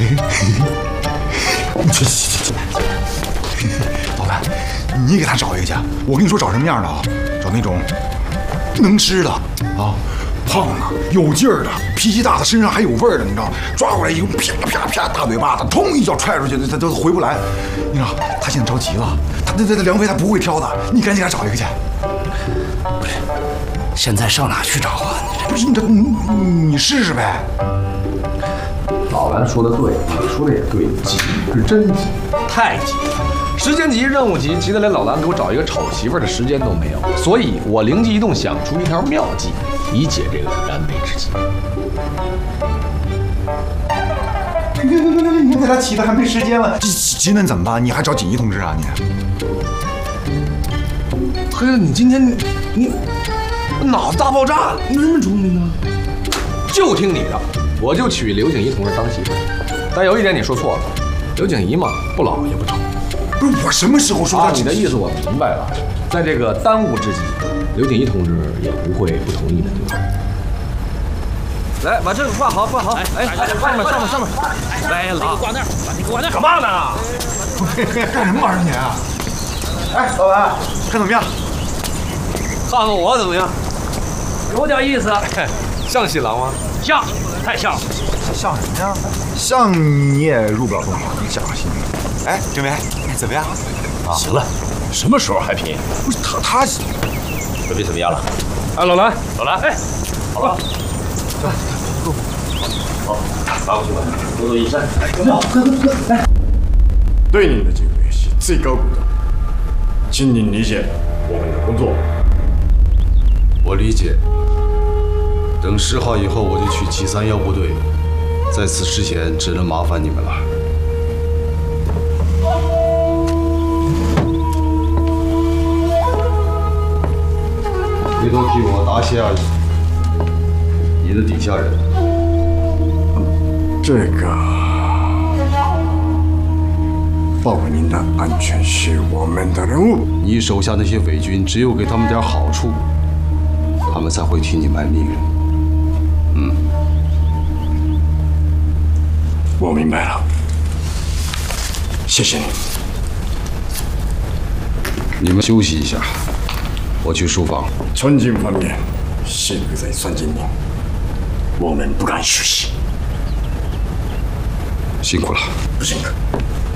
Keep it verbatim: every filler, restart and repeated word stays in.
去去去去！老板，你给他找一个去。我跟你说找什么样的啊？找那种能吃的啊，胖的、有劲儿的、脾气大的，身上还有味儿的，你知道？抓过来以后，啪啪啪大嘴巴子，通一脚踹出去，他都回不来。你知道他现在着急了，他这这梁飞他不会挑的，你赶紧给他找一个去。 不是，现在上哪去找啊？ 不是你这你你试试呗。 老蓝说的对，你说的也对，急是真急，太急了。时间急，任务急，急得连老蓝给我找一个丑媳妇的时间都没有。所以我灵机一动，想出一条妙计，以解这个燃眉之急。 你给他起的还没时间了，急急那怎么办？你还找锦衣同志啊你？ 黑子，你今天你你脑子大爆炸，你怎么这么聪明呢？就听你的，我就娶刘景怡同志当媳妇。但有一点你说错了，刘景怡嘛，不老也不丑。 不是我什么时候说啊？你的意思我明白了，在这个当务之急，刘景怡同志也不会不同意的，对吧？来，把这个挂好，挂好。哎哎，上面上面上面。来，老挂那儿，把你挂那儿。干嘛呢？ 干什么玩意儿你啊？哎，老板，看怎么样？ 看看我怎么样？ 有点意思。 像新郎吗？ 像，太像了。 像什么呀？像你也入不了洞房，你假戏。哎，郑梅，怎么样？ 啊，行了，什么时候还便宜？ 不是他他准备怎么样了？ 哎，老蓝， 老蓝，哎，好了， 走，够。 好，拿过去吧，多多益善。 有没有？哥哥哥，来。 对您的敬畏是最高鼓掌，请您理解我们的工作。 我理解。等十号以后，我就去七三幺部队，在此之前，只能麻烦你们了。回头替我答谢而已。你的底下人， 这个，保护您的安全是我们的任务。 你手下那些伪军，只有给他们点好处，他们才会替你卖命。嗯， 我明白了，谢谢你。 你们休息一下，我去书房。 春景方面，现在算计您，我们不敢休息。 辛苦了， 不辛苦。